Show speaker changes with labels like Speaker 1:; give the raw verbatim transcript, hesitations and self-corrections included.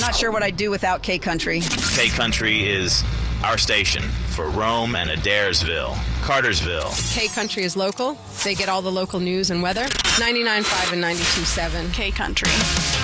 Speaker 1: not sure what I'd do without K Country.
Speaker 2: K Country is our station for Rome and Adairsville, Cartersville.
Speaker 3: K Country is local. They get all the local news and weather. ninety-nine point five and ninety-two point seven.
Speaker 4: K Country.